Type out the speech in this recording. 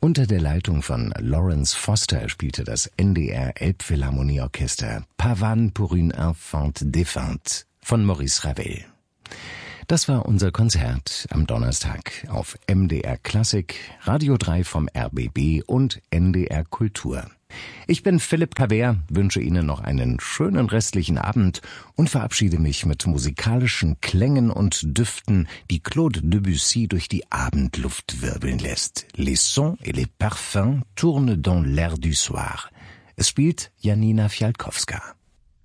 Unter der Leitung von Lawrence Foster spielte das NDR Elbphilharmonieorchester Pavane pour une enfant défunte von Maurice Ravel. Das war unser Konzert am Donnerstag auf MDR Klassik, Radio 3 vom RBB und NDR Kultur. Ich bin Philipp Kaver, wünsche Ihnen noch einen schönen restlichen Abend und verabschiede mich mit musikalischen Klängen und Düften, die Claude Debussy durch die Abendluft wirbeln lässt. Les sons et les parfums tournent dans l'air du soir. Es spielt Janina Fialkowska.